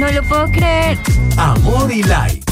No lo puedo creer. Amor y Like.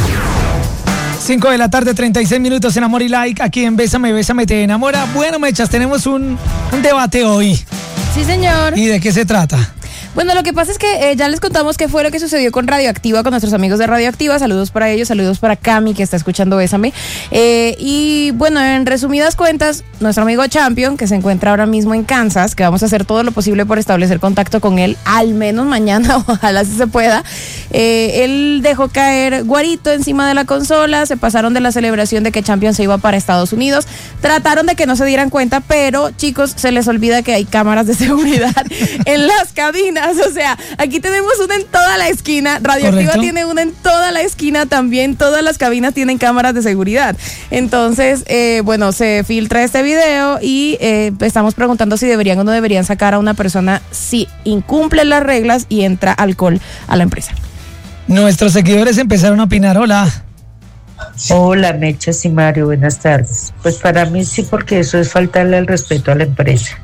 5 de la tarde, 36 minutos en Amor y Like, aquí en Bésame, Bésame, te enamora. Bueno, Mechas, tenemos un debate hoy. Sí, señor. ¿Y de qué se trata? Bueno, lo que pasa es que ya les contamos qué fue lo que sucedió con Radioactiva, con nuestros amigos de Radioactiva. Saludos para ellos, saludos para Cami, que está escuchando Bésame. Y bueno, en resumidas cuentas, nuestro amigo Champion, que se encuentra ahora mismo en Kansas, que vamos a hacer todo lo posible por establecer contacto con él, al menos mañana, ojalá si se pueda. Él dejó caer guarito encima de la consola, se pasaron de la celebración de que Champion se iba para Estados Unidos. Trataron de que no se dieran cuenta, pero chicos, se les olvida que hay cámaras de seguridad en las cabinas. O sea, aquí tenemos una en toda la esquina. Radioactiva ¿Correcto? tiene una en toda la esquina también. Todas las cabinas tienen cámaras de seguridad. Entonces, bueno, se filtra este video y estamos preguntando si deberían o no deberían sacar a una persona si incumple las reglas y entra alcohol a la empresa. Nuestros seguidores empezaron a opinar. Hola. Hola, Mechas y Mario, buenas tardes. Pues para mí sí, porque eso es faltarle el respeto a la empresa.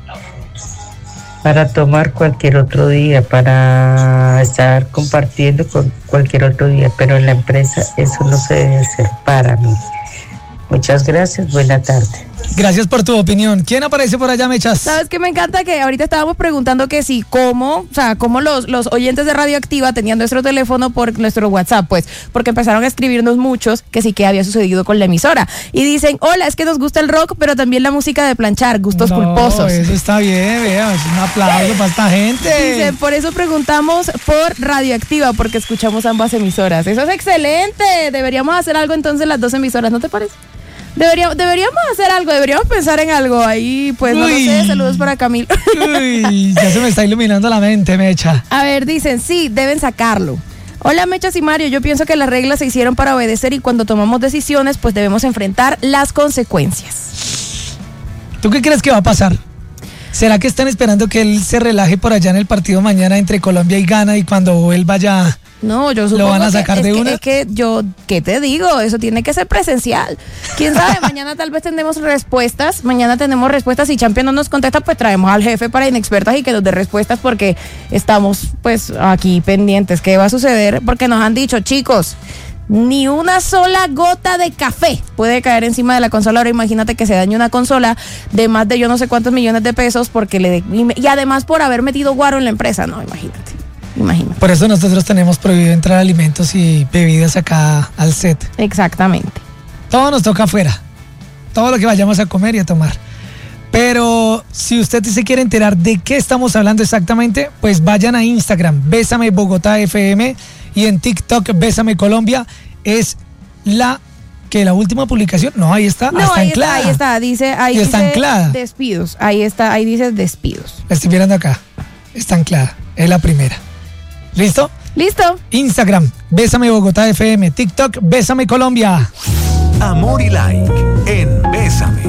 Para tomar cualquier otro día, para estar compartiendo con cualquier otro día, pero en la empresa eso no se debe hacer para mí. Muchas gracias, buena tarde. Gracias por tu opinión. ¿Quién aparece por allá, Mechas? ¿Sabes qué me encanta? Que ahorita estábamos preguntando que si cómo los oyentes de Radioactiva tenían nuestro teléfono por nuestro WhatsApp, pues, porque empezaron a escribirnos muchos que sí que había sucedido con la emisora. Y dicen, hola, es que nos gusta el rock, pero también la música de planchar, gustos culposos. Eso está bien, vea, es un aplauso para esta gente. Dicen, por eso preguntamos por Radioactiva, porque escuchamos ambas emisoras. Eso es excelente. Deberíamos hacer algo entonces las dos emisoras, ¿no te parece? Deberíamos hacer algo, deberíamos pensar en algo ahí, pues no lo sé, saludos para Camilo. Uy, ya se me está iluminando la mente, Mecha. A ver, dicen, sí, deben sacarlo. Hola, Mechas y Mario, yo pienso que las reglas se hicieron para obedecer y cuando tomamos decisiones, pues debemos enfrentar las consecuencias. ¿Tú qué crees que va a pasar? ¿Será que están esperando que él se relaje por allá en el partido mañana entre Colombia y Ghana y cuando él vaya... No, yo supongo ¿lo van a sacar de una? Es que yo, ¿qué te digo? Eso tiene que ser presencial. ¿Quién sabe? Mañana tal vez tenemos respuestas. Mañana tenemos respuestas. Si Champion no nos contesta, pues traemos al jefe para Inexpertas y que nos dé respuestas porque estamos pues aquí pendientes. ¿Qué va a suceder? Porque nos han dicho, chicos, ni una sola gota de café puede caer encima de la consola. Ahora imagínate que se dañe una consola de más de yo no sé cuántos millones de pesos porque y además por haber metido guaro en la empresa. No, imagínate. Por eso nosotros tenemos prohibido entrar alimentos y bebidas acá al set. Exactamente. Todo nos toca afuera. Todo lo que vayamos a comer y a tomar. Pero si usted se quiere enterar de qué estamos hablando exactamente, pues vayan a Instagram, Bésame Bogotá FM, y en TikTok, Bésame Colombia. Es la última publicación. No, ahí está. No, está ahí anclada. está, dice anclada. Despidos. Ahí está, ahí dice despidos. La estoy mirando acá. Está anclada. Es la primera. ¿Listo? Listo. Instagram, Bésame Bogotá FM. TikTok, Bésame Colombia. Amor y Like en Bésame.